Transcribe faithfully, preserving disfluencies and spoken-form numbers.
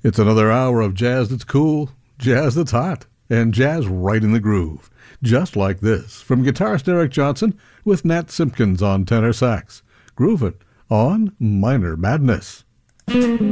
It's another hour of jazz that's cool, jazz that's hot, and jazz right in the groove. Just like this, from guitarist Eric Johnson with Nat Simpkins on tenor sax. Groove it on Minor Madness.